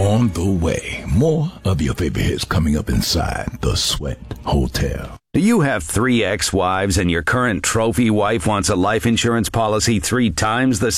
on the way. More of your favorite hits coming up inside the Sweat Hotel. Do you have 3 ex-wives and your current trophy wife wants a life insurance policy 3 times the